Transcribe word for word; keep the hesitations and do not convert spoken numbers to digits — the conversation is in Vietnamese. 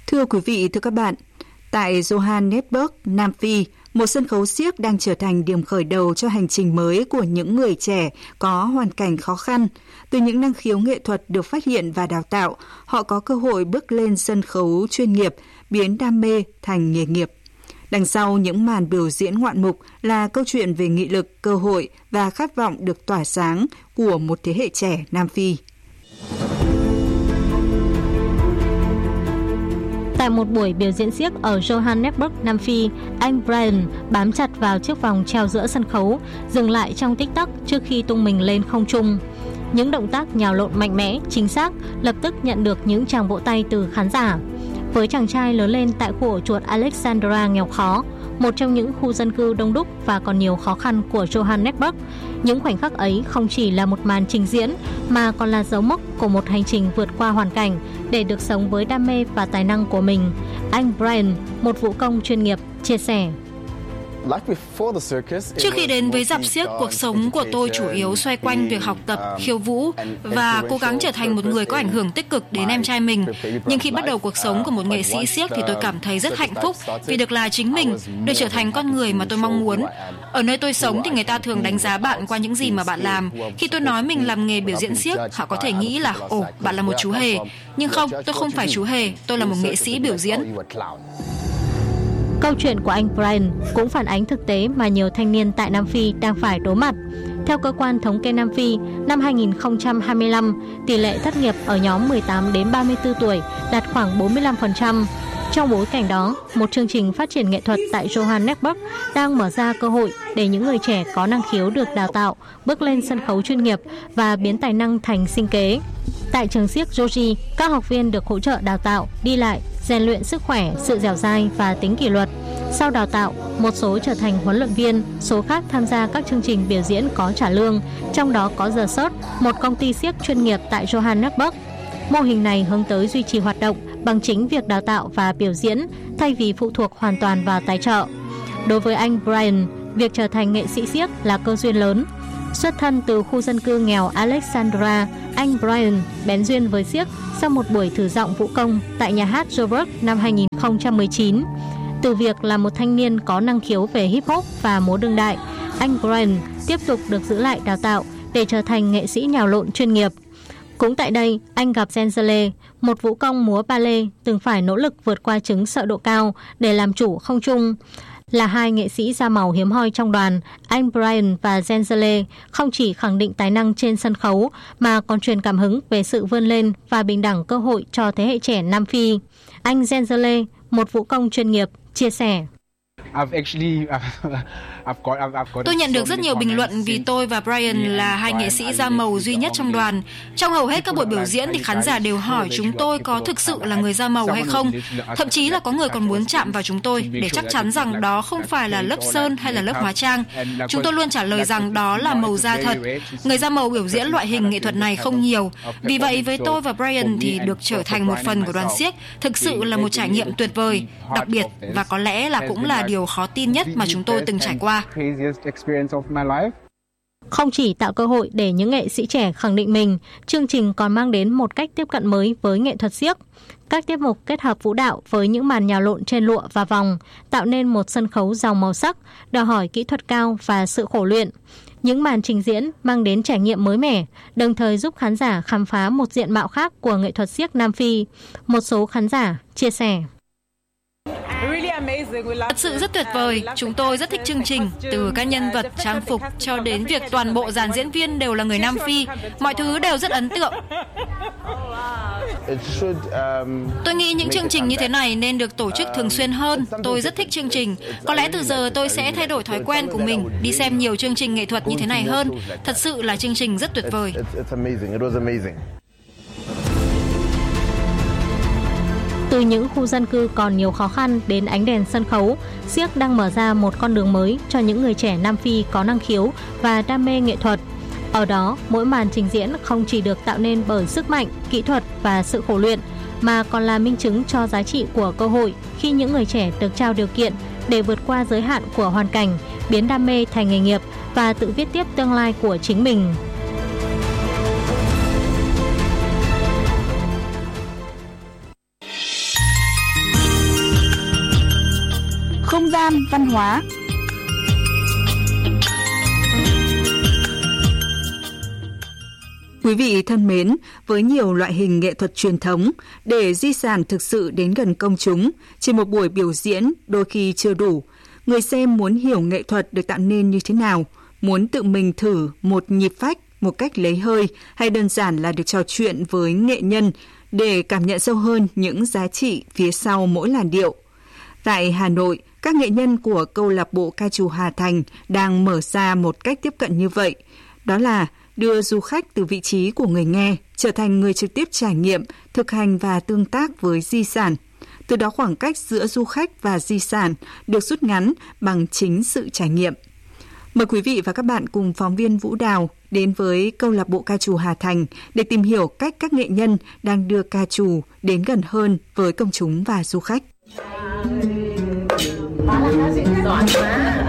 Thưa quý vị, thưa các bạn, tại Johannesburg, Nam Phi, một sân khấu xiếc đang trở thành điểm khởi đầu cho hành trình mới của những người trẻ có hoàn cảnh khó khăn. Từ những năng khiếu nghệ thuật được phát hiện và đào tạo, họ có cơ hội bước lên sân khấu chuyên nghiệp, biến đam mê thành nghề nghiệp. Đằng sau những màn biểu diễn ngoạn mục là câu chuyện về nghị lực, cơ hội và khát vọng được tỏa sáng của một thế hệ trẻ Nam Phi. Tại một buổi biểu diễn xiếc ở Johannesburg, Nam Phi, anh Brian bám chặt vào chiếc vòng treo giữa sân khấu, dừng lại trong tích tắc trước khi tung mình lên không trung. Những động tác nhào lộn mạnh mẽ, chính xác, lập tức nhận được những tràng vỗ tay từ khán giả. Với chàng trai lớn lên tại khu ổ chuột Alexandra nghèo khó, một trong những khu dân cư đông đúc và còn nhiều khó khăn của Johannesburg, những khoảnh khắc ấy không chỉ là một màn trình diễn mà còn là dấu mốc của một hành trình vượt qua hoàn cảnh để được sống với đam mê và tài năng của mình. Anh Brian, một vũ công chuyên nghiệp, chia sẻ. Trước khi đến với dạp xiếc, cuộc sống của tôi chủ yếu xoay quanh việc học tập, khiêu vũ và cố gắng trở thành một người có ảnh hưởng tích cực đến em trai mình. Nhưng khi bắt đầu cuộc sống của một nghệ sĩ xiếc thì tôi cảm thấy rất hạnh phúc vì được là chính mình, được trở thành con người mà tôi mong muốn. Ở nơi tôi sống thì người ta thường đánh giá bạn qua những gì mà bạn làm. Khi tôi nói mình làm nghề biểu diễn xiếc, họ có thể nghĩ là ồ, bạn là một chú hề. Nhưng không, tôi không phải chú hề, tôi là một nghệ sĩ biểu diễn. Câu chuyện của anh Brian cũng phản ánh thực tế mà nhiều thanh niên tại Nam Phi đang phải đối mặt. Theo cơ quan thống kê Nam Phi, năm hai không hai lăm, tỷ lệ thất nghiệp ở nhóm mười tám đến ba mươi tư tuổi đạt khoảng bốn mươi lăm phần trăm. Trong bối cảnh đó, một chương trình phát triển nghệ thuật tại Johannesburg đang mở ra cơ hội để những người trẻ có năng khiếu được đào tạo, bước lên sân khấu chuyên nghiệp và biến tài năng thành sinh kế. Tại trường xiếc Joji, các học viên được hỗ trợ đào tạo, đi lại, rèn luyện sức khỏe, sự dẻo dai và tính kỷ luật. Sau đào tạo, một số trở thành huấn luyện viên, số khác tham gia các chương trình biểu diễn có trả lương, trong đó có The Search, một công ty xiếc chuyên nghiệp tại Johannesburg. Mô hình này hướng tới duy trì hoạt động bằng chính việc đào tạo và biểu diễn thay vì phụ thuộc hoàn toàn vào tài trợ. Đối với anh Brian, việc trở thành nghệ sĩ xiếc là cơ duyên lớn. Xuất thân từ khu dân cư nghèo Alexandra, anh Brian bén duyên với xiếc sau một buổi thử giọng vũ công tại nhà hát Joburg năm hai không một chín. Từ việc là một thanh niên có năng khiếu về hip hop và múa đương đại, anh Brian tiếp tục được giữ lại đào tạo để trở thành nghệ sĩ nhào lộn chuyên nghiệp. Cũng tại đây, anh gặp Zenzele, một vũ công múa ballet từng phải nỗ lực vượt qua chứng sợ độ cao để làm chủ không trung. Là hai nghệ sĩ da màu hiếm hoi trong đoàn, anh Brian và Zenzele không chỉ khẳng định tài năng trên sân khấu mà còn truyền cảm hứng về sự vươn lên và bình đẳng cơ hội cho thế hệ trẻ Nam Phi. Anh Zenzele, một vũ công chuyên nghiệp, chia sẻ. Tôi nhận được rất nhiều bình luận vì tôi và Brian là hai nghệ sĩ da màu duy nhất trong đoàn. Trong hầu hết các buổi biểu diễn thì khán giả đều hỏi chúng tôi có thực sự là người da màu hay không. Thậm chí là có người còn muốn chạm vào chúng tôi để chắc chắn rằng đó không phải là lớp sơn hay là lớp hóa trang. Chúng tôi luôn trả lời rằng đó là màu da thật. Người da màu biểu diễn loại hình nghệ thuật này không nhiều. Vì vậy với tôi và Brian thì được trở thành một phần của đoàn xiếc thực sự là một trải nghiệm tuyệt vời, đặc biệt và có lẽ là cũng là điều khó tin nhất mà chúng tôi từng trải qua. Không chỉ tạo cơ hội để những nghệ sĩ trẻ khẳng định mình, chương trình còn mang đến một cách tiếp cận mới với nghệ thuật xiếc. Các tiết mục kết hợp vũ đạo với những màn nhào lộn trên lụa và vòng, tạo nên một sân khấu giàu màu sắc, đòi hỏi kỹ thuật cao và sự khổ luyện. Những màn trình diễn mang đến trải nghiệm mới mẻ, đồng thời giúp khán giả khám phá một diện mạo khác của nghệ thuật xiếc Nam Phi. Một số khán giả chia sẻ. Thật sự rất tuyệt vời, chúng tôi rất thích chương trình, từ các nhân vật, trang phục cho đến việc toàn bộ dàn diễn viên đều là người Nam Phi, mọi thứ đều rất ấn tượng. Tôi nghĩ những chương trình như thế này nên được tổ chức thường xuyên hơn, tôi rất thích chương trình. Có lẽ từ giờ tôi sẽ thay đổi thói quen của mình, đi xem nhiều chương trình nghệ thuật như thế này hơn. Thật sự là chương trình rất tuyệt vời. Từ những khu dân cư còn nhiều khó khăn đến ánh đèn sân khấu, xiếc đang mở ra một con đường mới cho những người trẻ Nam Phi có năng khiếu và đam mê nghệ thuật. Ở đó, mỗi màn trình diễn không chỉ được tạo nên bởi sức mạnh, kỹ thuật và sự khổ luyện, mà còn là minh chứng cho giá trị của cơ hội khi những người trẻ được trao điều kiện để vượt qua giới hạn của hoàn cảnh, biến đam mê thành nghề nghiệp và tự viết tiếp tương lai của chính mình. Không gian văn hóa. Quý vị thân mến, với nhiều loại hình nghệ thuật truyền thống, để di sản thực sự đến gần công chúng, chỉ một buổi biểu diễn đôi khi chưa đủ. Người xem muốn hiểu nghệ thuật được tạo nên như thế nào, muốn tự mình thử một nhịp phách, một cách lấy hơi, hay đơn giản là được trò chuyện với nghệ nhân để cảm nhận sâu hơn những giá trị phía sau mỗi làn điệu. Tại Hà Nội, các nghệ nhân của câu lạc bộ ca trù Hà Thành đang mở ra một cách tiếp cận như vậy. Đó là đưa du khách từ vị trí của người nghe trở thành người trực tiếp trải nghiệm, thực hành và tương tác với di sản. Từ đó khoảng cách giữa du khách và di sản được rút ngắn bằng chính sự trải nghiệm. Mời quý vị và các bạn cùng phóng viên Vũ Đào đến với câu lạc bộ ca trù Hà Thành để tìm hiểu cách các nghệ nhân đang đưa ca trù đến gần hơn với công chúng và du khách. Giỏi quá.